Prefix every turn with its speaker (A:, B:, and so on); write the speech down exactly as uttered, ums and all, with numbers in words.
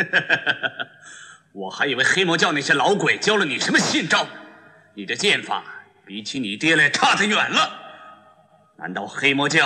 A: 我还以为黑魔教那些老鬼教了你什么信招，你这剑法比起你爹来差得远了。难道黑魔教